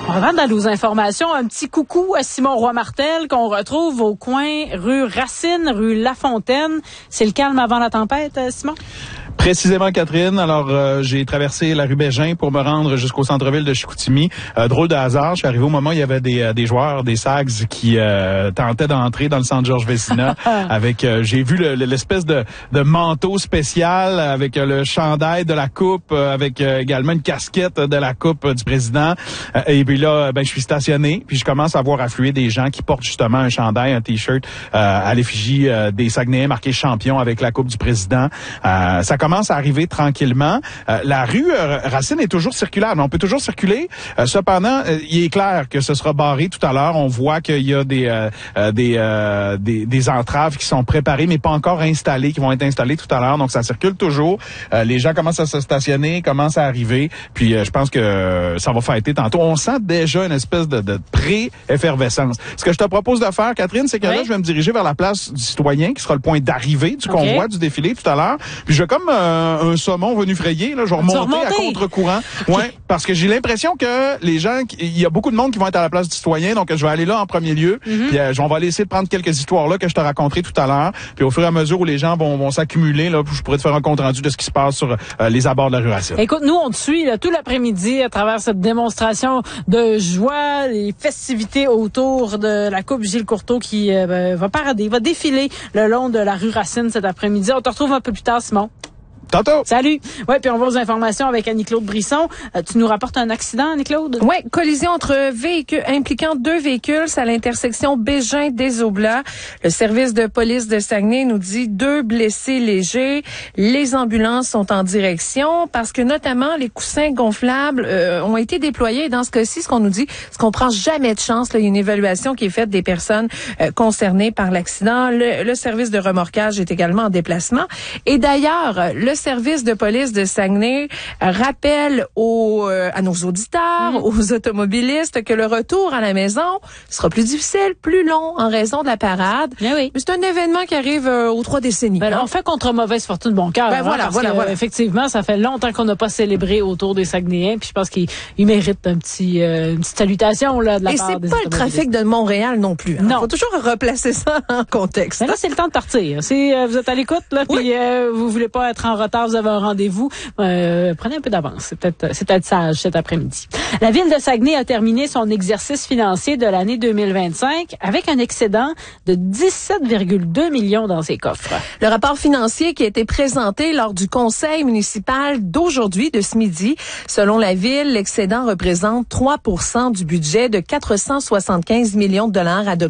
Avant d'aller aux informations, un petit coucou à Simon Roy-Martel qu'on retrouve au coin rue Racine, rue Lafontaine. C'est le calme avant la tempête, Simon? Précisément, Catherine. Alors, j'ai traversé la rue Bégin pour me rendre jusqu'au centre-ville de Chicoutimi. Drôle de hasard, je suis arrivé au moment où il y avait des joueurs, des Sags, qui tentaient d'entrer dans le centre Georges Vézina. Avec, j'ai vu l'espèce de manteau spécial avec le chandail de la coupe, avec également une casquette de la coupe du président. Et puis là, je suis stationné, puis je commence à voir affluer des gens qui portent justement un chandail, un t-shirt à l'effigie des Saguenayens marqué champion avec la coupe du président. Ça commence à arriver tranquillement. La rue Racine est toujours circulable. On peut toujours circuler. Cependant, il est clair que ce sera barré tout à l'heure. On voit qu'il y a des entraves qui sont préparées, mais pas encore installées, qui vont être installées tout à l'heure. Donc, ça circule toujours. Les gens commencent à se stationner, commencent à arriver. Puis, je pense que ça va fêter tantôt. On sent déjà une espèce de pré-effervescence. Ce que je te propose de faire, Catherine, c'est que là, je vais me diriger vers la place du citoyen, qui sera le point d'arrivée du convoi, du défilé tout à l'heure. Puis, je vais comme un saumon venu frayer, là, je vais remonter à contre-courant. Ouais, parce que j'ai l'impression que les gens, il y a beaucoup de monde qui vont être à la place du citoyen, donc je vais aller là en premier lieu. Puis on va aller essayer de prendre quelques histoires là que je te raconterai tout à l'heure. Puis au fur et à mesure où les gens vont s'accumuler, là, je pourrais te faire un compte rendu de ce qui se passe sur les abords de la rue Racine. Écoute, nous on te suit là, tout l'après-midi à travers cette démonstration de joie, les festivités autour de la Coupe Gilles Courteau qui va parader, va défiler le long de la rue Racine cet après-midi. On te retrouve un peu plus tard, Simon. Tantôt. Salut. Ouais, puis on va aux informations avec Annie-Claude Brisson. Tu nous rapportes un accident, Annie-Claude? Oui, collision entre véhicules impliquant deux véhicules à l'intersection Bégin-des-Aublas. Le service de police de Saguenay nous dit 2 blessés légers. Les ambulances sont en direction parce que notamment les coussins gonflables ont été déployés. Dans ce cas-ci, ce qu'on nous dit, c'est qu'on prend jamais de chance. Là, il y a une évaluation qui est faite des personnes concernées par l'accident. Le service de remorquage est également en déplacement. Et d'ailleurs, le service de police de Saguenay rappelle à nos auditeurs, aux automobilistes, que le retour à la maison sera plus difficile, plus long en raison de la parade. Mais oui. C'est un événement qui arrive aux 3 décennies. On fait contre mauvaise fortune bon cœur. Voilà. Effectivement, ça fait longtemps qu'on n'a pas célébré autour des Saguenayens, puis je pense qu'ils méritent une petite salutation là de la part des automobilistes. Et c'est pas le trafic de Montréal non plus. Hein. Non. Faut toujours replacer ça en contexte. Mais là, c'est le temps de partir. Si vous êtes à l'écoute, là, puis vous voulez pas être en retard, vous avez un rendez-vous, prenez un peu d'avance. C'est peut-être sage cet après-midi. La ville de Saguenay a terminé son exercice financier de l'année 2025 avec un excédent de 17,2 millions dans ses coffres. Le rapport financier qui a été présenté lors du conseil municipal d'aujourd'hui, de ce midi, selon la ville, l'excédent représente 3% du budget de 475 millions de dollars adopté